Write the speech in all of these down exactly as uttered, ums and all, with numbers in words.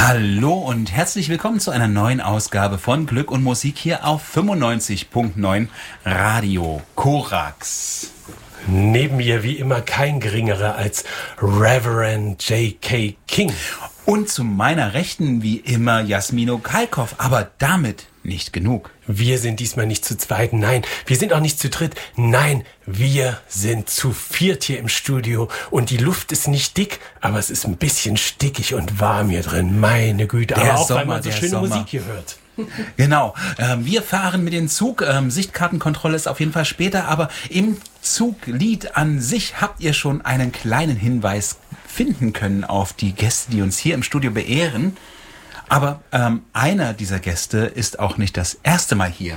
Hallo und herzlich willkommen zu einer neuen Ausgabe von Glück und Musik hier auf fünfundneunzig Komma neun Radio Korax. Neben mir wie immer kein geringerer als Reverend J K. King. Und zu meiner Rechten wie immer Jasmino Kalkoff, aber damit nicht genug. Wir sind diesmal nicht zu zweit, nein, wir sind auch nicht zu dritt, nein, wir sind zu viert hier im Studio und die Luft ist nicht dick, aber es ist ein bisschen stickig und warm hier drin, meine Güte, der aber auch Sommer, weil man so schöne Sommer. Musik hier hört. Genau, ähm, wir fahren mit dem Zug, ähm, Sichtkartenkontrolle ist auf jeden Fall später, aber im Zuglied an sich habt ihr schon einen kleinen Hinweis finden können auf die Gäste, die uns hier im Studio beehren. Aber ähm, einer dieser Gäste ist auch nicht das erste Mal hier.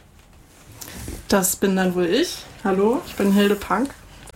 Das bin dann wohl ich. Hallo, ich bin Hilde Punk.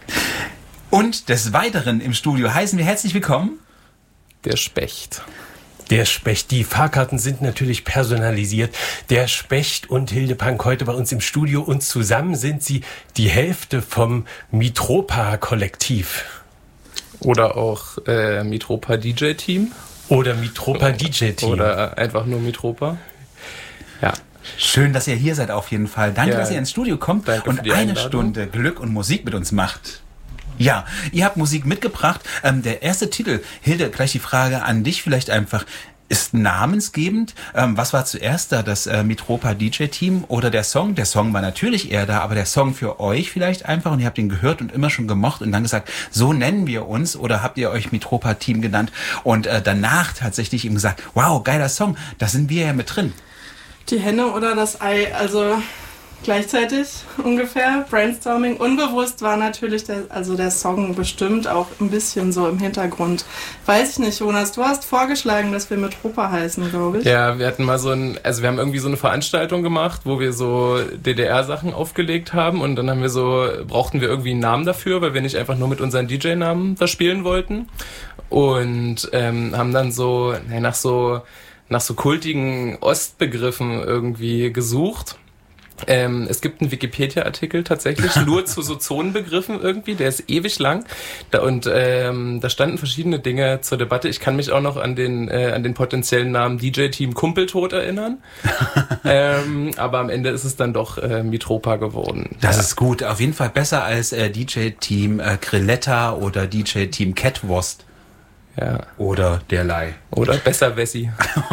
Und des Weiteren im Studio heißen wir herzlich willkommen der Specht. Der Specht, die Fahrkarten sind natürlich personalisiert. Der Specht und Hilde Punk heute bei uns im Studio und zusammen sind sie die Hälfte vom Mitropa-Kollektiv. Oder auch äh, Mitropa D J-Team. Oder Mitropa D J-Team. Oder einfach nur Mitropa. Ja. Schön, dass ihr hier seid auf jeden Fall. Danke, Ja. dass ihr ins Studio kommt Danke und für die eine Einladung. Stunde Glück und Musik mit uns macht. Ja, ihr habt Musik mitgebracht. Ähm, der erste Titel, Hilde, gleich die Frage an dich vielleicht einfach. Ist namensgebend. Ähm, was war zuerst da, das äh, Mitropa D J-Team oder der Song? Der Song war natürlich eher da, aber der Song für euch vielleicht einfach und ihr habt ihn gehört und immer schon gemocht und dann gesagt, so nennen wir uns oder habt ihr euch Mitropa-Team genannt und äh, danach tatsächlich ihm gesagt, wow, geiler Song, da sind wir ja mit drin. Die Henne oder das Ei, also gleichzeitig ungefähr. Brainstorming. Unbewusst war natürlich der, also der Song bestimmt auch ein bisschen so im Hintergrund. Weiß ich nicht, Jonas, du hast vorgeschlagen, dass wir Mitropa heißen, glaube ich. Ja, wir hatten mal so ein, also wir haben irgendwie so eine Veranstaltung gemacht, wo wir so D D R-Sachen aufgelegt haben und dann haben wir so, brauchten wir irgendwie einen Namen dafür, weil wir nicht einfach nur mit unseren D J-Namen das spielen wollten und ähm, haben dann so, ja, nach so, nach so kultigen Ostbegriffen irgendwie gesucht. Ähm, es gibt einen Wikipedia-Artikel tatsächlich nur zu so Zonenbegriffen irgendwie, der ist ewig lang da, und ähm, da standen verschiedene Dinge zur Debatte. Ich kann mich auch noch an den äh, an den potenziellen Namen D J-Team Kumpeltod erinnern, ähm, aber am Ende ist es dann doch äh, Mitropa geworden. Das ja. ist gut, auf jeden Fall besser als äh, D J-Team äh, Grilletta oder D J-Team Catwurst. Ja. Oder derlei. Oder besser Wessi.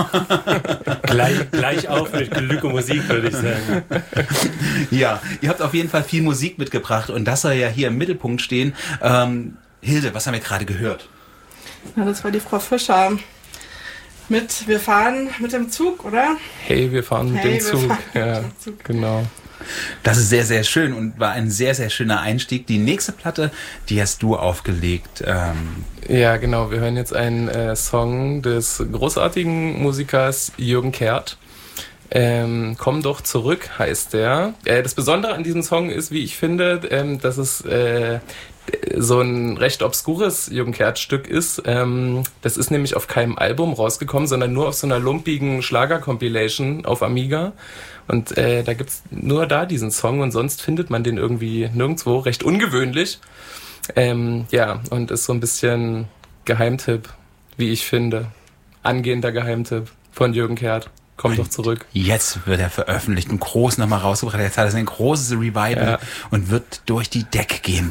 gleich, gleich auf mit Glück und Musik, würde ich sagen. Ja, ihr habt auf jeden Fall viel Musik mitgebracht und das soll ja hier im Mittelpunkt stehen. Ähm, Hilde, was haben wir gerade gehört? Ja, das war die Frau Fischer. Mit, wir fahren mit dem Zug, oder? Hey, wir fahren mit Hey, dem wir Zug. fahren mit Ja, dem Zug. genau. Das ist sehr, sehr schön und war ein sehr, sehr schöner Einstieg. Die nächste Platte, die hast du aufgelegt. Ähm, Ja, genau. Wir hören jetzt einen äh, Song des großartigen Musikers Jürgen Kehrt. Ähm, Komm doch zurück heißt der. Äh, das Besondere an diesem Song ist, wie ich finde, ähm, dass es äh, so ein recht obskures Jürgen Kehrt-Stück ist. Ähm, das ist nämlich auf keinem Album rausgekommen, sondern nur auf so einer lumpigen Schlager-Compilation auf Amiga. Und äh, da gibt's nur da diesen Song und sonst findet man den irgendwie nirgendwo. Recht ungewöhnlich. Ähm, ja, und ist so ein bisschen Geheimtipp, wie ich finde. Angehender Geheimtipp von Jürgen Kehrt. Komm doch zurück. Jetzt wird er veröffentlicht und groß nochmal rausgebracht. Jetzt hat er ein großes Revival Ja. und wird durch die Decke gehen.